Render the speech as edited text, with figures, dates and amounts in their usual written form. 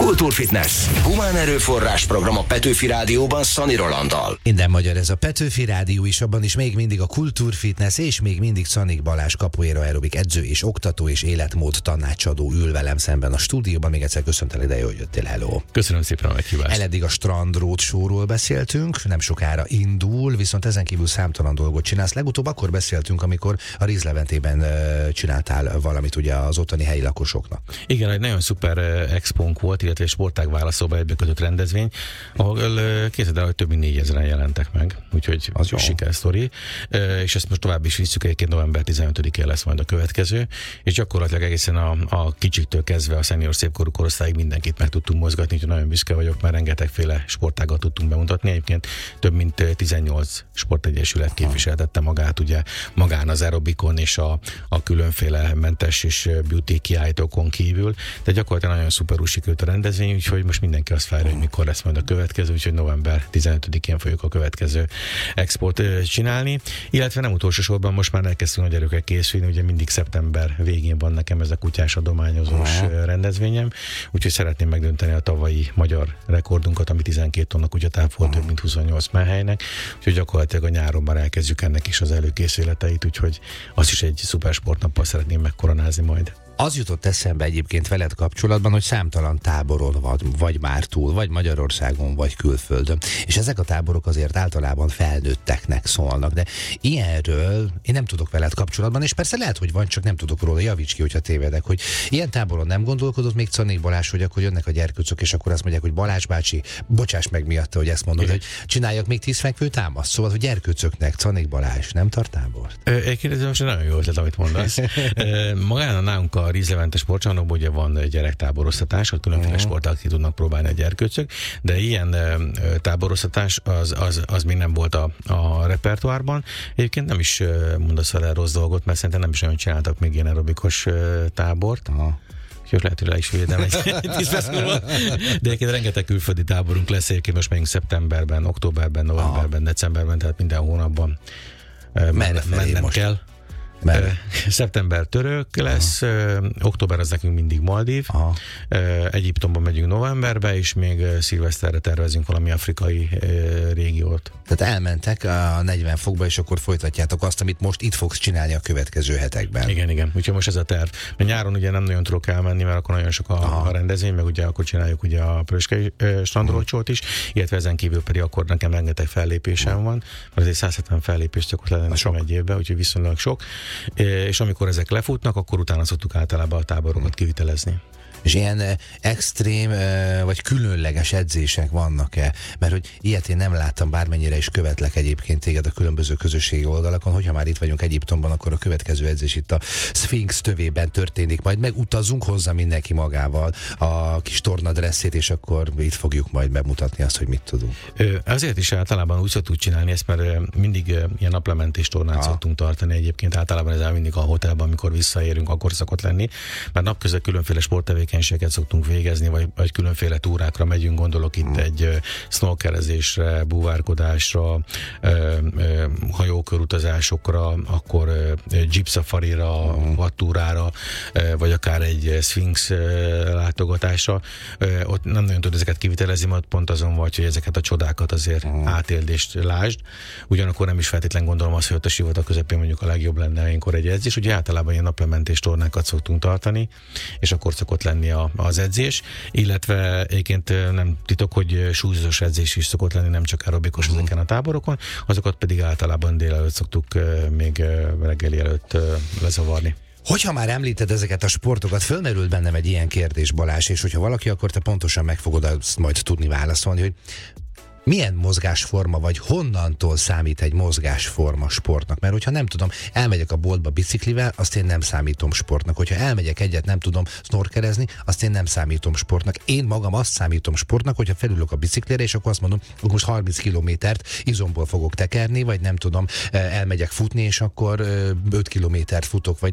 Kultúrfitness. Humán erőforrás program a Petőfi Rádióban Szani Rolanddal. Minden magyar ez a Petőfi Rádió is, abban is még mindig a Kultúrfitness, és még mindig Szanik Balázs capoeira aerobik edző és oktató és életmód tanácsadó ül velem szemben a stúdióban. Még egyszer köszöntelek, de jól jöttél, hello. Köszönöm szépen a meghívást. Eddig a Strand Road Show-ról beszéltünk, nem sokára indul, viszont ezen kívül számtalan dolgot csinálsz. Legutóbb akkor beszéltünk, amikor a Ríz Leventében csináltál valamit ugye az ottani helyi lakosoknak. Igen, egy nagyon szuper expónk volt, illetve egy sportág válaszolba egybekötött rendezvény, ahol képzeld el, hogy több mint 4000-en jelentek meg, úgyhogy az sikersztori. És ezt most tovább is visszük, egyébként november 15-én lesz majd a következő, és gyakorlatilag egészen a kicsiktől kezdve a szenior szépkorú korosztályig mindenkit meg tudtunk mozgatni, úgyhogy nagyon büszke vagyok, mert rengetegféle sportágat tudtunk bemutatni. Egyébként több mint 18 sportegyesület képviseltette magát, ugye magán az aerobikon és a különféle mentes és beauty kiállítókon kívül, de gyakorlatilag nagyon szuperul sikerült a rendezvény, úgyhogy most mindenki azt várja, hogy mikor lesz majd a következő, úgyhogy november 15-én fogjuk a következő expót csinálni, illetve nem utolsó sorban most már elkezdtünk a gyerekek készülni, ugye mindig szeptember végén van nekem ez a kutyás adományozós rendezvényem, úgyhogy szeretném megdönteni a tavalyi magyar rekordunkat, ami 12 tonna kutyatáp volt, több mint 28 menhelynek, úgyhogy gyakorlatilag a nyáron már elkezdjük ennek is az előkészületeit, úgyhogy azt is egy szuper sportnappal szeretném megkoronázni majd. Az jutott eszembe egyébként veled kapcsolatban, hogy számtalan táboron vagy már túl, vagy Magyarországon, vagy külföldön. És ezek a táborok azért általában felnőtteknek szólnak, de ilyenről én nem tudok veled kapcsolatban, és persze lehet, hogy van, csak nem tudok róla, javíts ki, hogyha tévedek, hogy ilyen táboron nem gondolkodott még Szanik Balázs, hogy akkor jönnek a gyerkőcök, és akkor azt mondják, hogy Balázs bácsi, bocsáss meg miatta, hogy ezt mondod, hogy csináljak még 10 fekvő támaszt. Szóval, hogy gyerkőcöknek Szanik Balázs nem tart tábort? Egyébként ez most nagyon jó ötlet, amit mondasz. Magán nálunk a Ríz Levente sportcsarnokban ugye van gyerektáboroztatás, ott különféle sportákat ki tudnak próbálni a gyerkőcök, de ilyen táboroztatás az még nem volt a repertoárban. Egyébként nem is mondasz vele rossz dolgot, mert szerintem nem is olyan csináltak még ilyen aerobikos tábort. Úgyhogy lehet, hogy le is védem egy 10 perc múlva. De egyébként rengeteg külföldi táborunk lesz, egyébként most megyünk szeptemberben, októberben, novemberben, decemberben, tehát minden hónapban mennem kell. Szeptember török lesz, október az nekünk mindig Maldív, Egyiptomban megyünk novemberbe, és még szilveszterre tervezünk valami afrikai régiót. Tehát elmentek a 40 fokba, és akkor folytatjátok azt, amit most itt fogsz csinálni a következő hetekben. Igen, úgyhogy most ez a terv. Mert nyáron ugye nem nagyon tudok elmenni, mert akkor nagyon sok a rendezvény, meg ugye akkor csináljuk ugye a Pröskei strandolcsót is, illetve ezen kívül pedig akkor nekem rengeteg fellépésem van, mert azért 170 fellépést csak lenni nekem egy évben, úgyhogy viszonylag sok. És amikor ezek lefutnak, akkor utána szoktuk általában a táborokat kivitelezni. És ilyen extrém vagy különleges edzések vannak-e? Mert hogy ilyet én nem láttam, bármennyire is követlek egyébként téged a különböző közösségi oldalakon, hogyha már itt vagyunk Egyiptomban, akkor a következő edzés itt a Sphinx tövében történik, majd megutazunk hozzá mindenki magával a kis tornadresszét, és akkor itt fogjuk majd bemutatni azt, hogy mit tudunk. Azért is általában úgy szoktuk csinálni ezt, mert mindig ilyen naplementés tornát szoktunk tartani egyébként, általában ez mindig a hotelben, amikor visszaérünk, akkor szokott lenni, mert napközben különféle sporttevékenységet szoktunk végezni, vagy különféle túrákra megyünk, gondolok itt egy snorkelezésre, búvárkodásra, hajókörutazásokra, akkor jeep safarira, vadtúrára, vagy akár egy Sphinx látogatásra. Ott nem nagyon tud ezeket kivitelezni, mert pont azon vagy, hogy ezeket a csodákat azért átéld és lásd. Ugyanakkor nem is feltétlen gondolom azt, hogy ott a sivatag közepén mondjuk a legjobb lenne ilyenkor egy edzés. Ugye általában ilyen naplementés tornákat szoktunk tartani, és akkor szokott lenni az edzés, illetve egyébként nem titok, hogy súlyos edzés is szokott lenni, nem csak aerobikos ezeken a táborokon, azokat pedig általában délelőtt szoktuk még reggeli előtt lezavarni. Hogyha már említed ezeket a sportokat, fölmerült bennem egy ilyen kérdés, Balázs, és hogyha valaki, akkor te pontosan meg fogod azt majd tudni válaszolni, hogy milyen mozgásforma, vagy honnantól számít egy mozgásforma sportnak? Mert hogyha nem tudom, elmegyek a boltba biciklivel, azt én nem számítom sportnak. Hogyha elmegyek egyet, nem tudom snorkelezni, azt én nem számítom sportnak. Én magam azt számítom sportnak, hogyha felülök a biciklire, és akkor azt mondom, hogy most 30 kilométert izomból fogok tekerni, vagy nem tudom, elmegyek futni, és akkor 5 kilométert futok, vagy